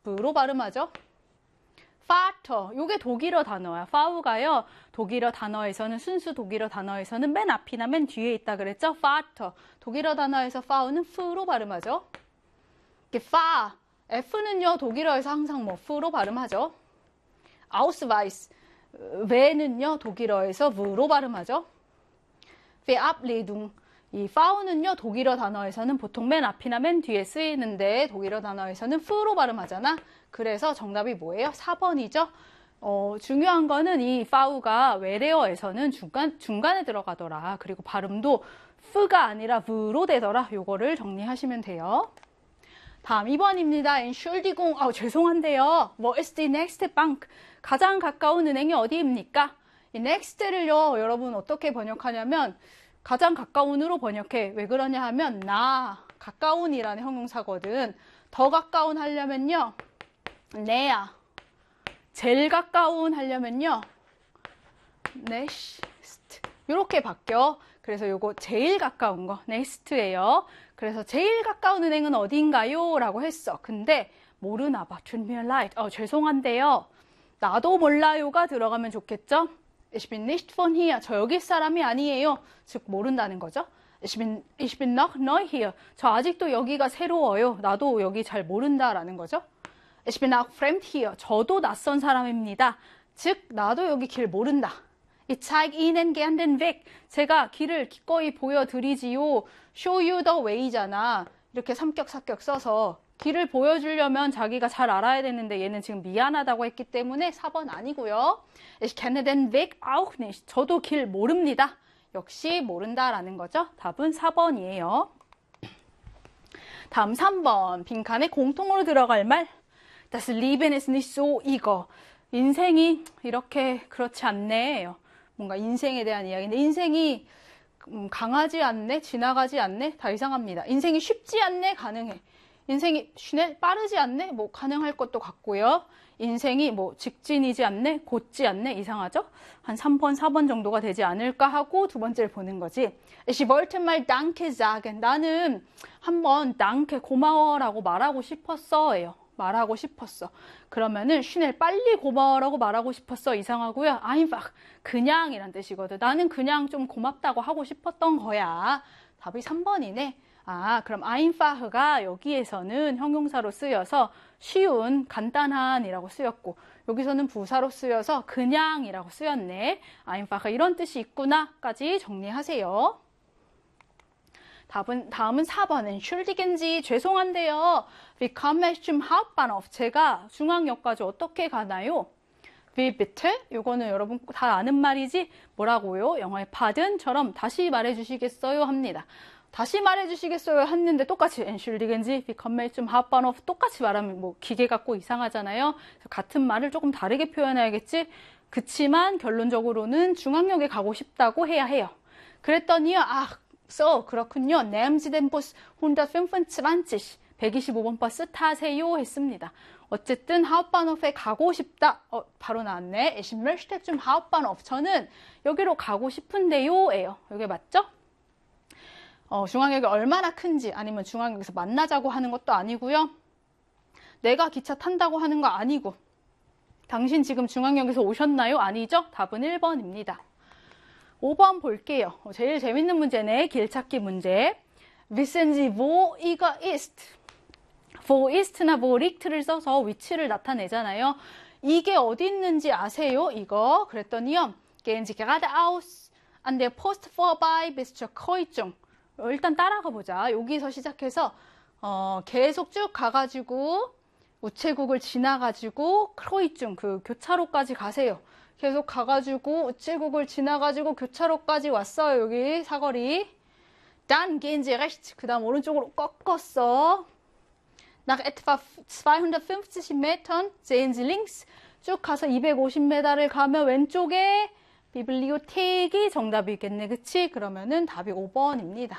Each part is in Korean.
v로 발음하죠. Vater, 요게 독일어 단어야. V가요. 독일어 단어에서는 순수 독일어 단어에서는 맨 앞이나 맨 뒤에 있다 그랬죠. Vater. 독일어 단어에서 V는 F로 발음하죠. 이게 F, F는요 독일어에서 항상 뭐 F로 발음하죠. Ausweis, V는요 독일어에서 V로 발음하죠. Verabredung, 이 V는요 독일어 단어에서는 보통 맨 앞이나 맨 뒤에 쓰이는데 독일어 단어에서는 F로 발음하잖아. 그래서 정답이 뭐예요? 4번이죠. 중요한 거는 이 V가 외래어에서는 중간에 들어가더라. 그리고 발음도 F가 아니라 V로 되더라. 요거를 정리하시면 돼요. 다음 2번입니다. Entschuldigung, 죄송한데요. Wo ist die nächste Bank? 가장 가까운 은행이 어디입니까? 이 next를요, 여러분 어떻게 번역하냐면 가장 가까운으로 번역해. 왜 그러냐 하면 가까운이라는 형용사거든. 더 가까운 하려면요, näher. 제일 가까운 하려면요, nächst. 이렇게 바뀌어. 그래서 요거 제일 가까운 거 next예요. 그래서 제일 가까운 은행은 어디인가요? 라고 했어. 근데 모르나 봐. Tut mir leid. 죄송한데요. 나도 몰라요가 들어가면 좋겠죠? Ich bin nicht von hier. 저 여기 사람이 아니에요. 즉 모른다는 거죠. Ich bin noch neu hier. 저 아직도 여기가 새로워요. 나도 여기 잘 모른다라는 거죠. Ich bin auch fremd hier. 저도 낯선 사람입니다. 즉 나도 여기 길 모른다. Ich zeige Ihnen gern den Weg. 제가 길을 기꺼이 보여드리지요. Show you the way잖아. 이렇게 삼격사격 써서 길을 보여주려면 자기가 잘 알아야 되는데 얘는 지금 미안하다고 했기 때문에 4번 아니고요. Ich kenne den Weg auch nicht. 저도 길 모릅니다. 역시 모른다라는 거죠. 답은 4번이에요. 다음 3번. 빈칸에 공통으로 들어갈 말. Das Leben ist nicht so 이거. 인생이 이렇게 그렇지 않네요. 뭔가 인생에 대한 이야기인데 인생이 강하지 않네, 지나가지 않네, 다 이상합니다. 인생이 쉽지 않네, 가능해. 인생이 빠르지 않네, 뭐 가능할 것도 같고요. 인생이 뭐 직진이지 않네, 곧지 않네, 이상하죠? 한 3번, 4번 정도가 되지 않을까 하고 두 번째를 보는 거지. Ich wollte mal danke sagen. 나는 한번 danke, 고마워라고 말하고 싶었어요. 말하고 싶었어. 그러면은 schnell, 빨리 고마워라고 말하고 싶었어. 이상하고요. einfach, 그냥이란 뜻이거든. 나는 그냥 좀 고맙다고 하고 싶었던 거야. 답이 3번이네. 그럼 einfach가 여기에서는 형용사로 쓰여서 쉬운, 간단한이라고 쓰였고 여기서는 부사로 쓰여서 그냥이라고 쓰였네. einfach 이런 뜻이 있구나까지 정리하세요. 다음은 4번. Entschuldigen, 죄송한데요. Wie komme ich zum Hauptbahnhof? 제가 중앙역까지 어떻게 가나요? Wie bitte? 이거는 여러분 다 아는 말이지 뭐라고요? 영어의 pardon처럼 다시 말해주시겠어요? 합니다. 다시 말해주시겠어요? 했는데 똑같이 Entschuldigen, wie komme ich zum Hauptbahnhof? 똑같이 말하면 뭐 기계 같고 이상하잖아요. 그래서 같은 말을 조금 다르게 표현해야겠지? 그치만 결론적으로는 중앙역에 가고 싶다고 해야 해요. 그랬더니요. 그렇군요. Nehmen Sie den Bus 125. 125번 버스 타세요 했습니다. 어쨌든 하uptbahnhof에 가고 싶다. 바로 나왔네. Ich möchte zum Hauptbahnhof. 저는 여기로 가고 싶은데요. 예요. 이게 맞죠? 중앙역이 얼마나 큰지 아니면 중앙역에서 만나자고 하는 것도 아니고요. 내가 기차 탄다고 하는 거 아니고 당신 지금 중앙역에서 오셨나요? 아니죠? 답은 1번입니다. 5번 볼게요. 제일 재밌는 문제네. 길찾기 문제. Wissen Sie, wo 이거 ist? wo ist나 wo liegt를 써서 위치를 나타내잖아요. 이게 어디 있는지 아세요? 이거. 그랬더니요. Gehen Sie geradeaus an der Post vorbei bis zur Kreuzung. 일단 따라가 보자. 여기서 시작해서 계속 쭉 가가지고 우체국을 지나가지고 크로이중 그 교차로까지 가세요. 계속 가가지고 우체국을 지나가지고 교차로까지 왔어요. 여기 사거리. Dann gehen Sie rechts. 그 다음 오른쪽으로 꺾었어. Nach etwa 250 Metern sehen Sie links. 쭉 가서 250m를 가면 왼쪽에 비블리오텍이 정답이겠네. 그치? 그러면은 답이 5번입니다.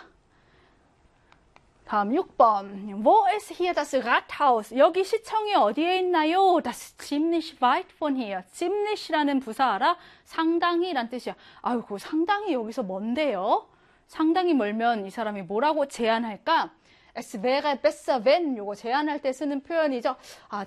다음 6번. Wo ist hier das Rathaus? 여기 시청이 어디에 있나요? Das ist ziemlich weit von hier. ziemlich라는 부사 알아? 상당히란 뜻이야. 아이고, 상당히 여기서 먼데요? 상당히 멀면 이 사람이 뭐라고 제안할까? Es wäre besser wenn. 요거 제안할 때 쓰는 표현이죠.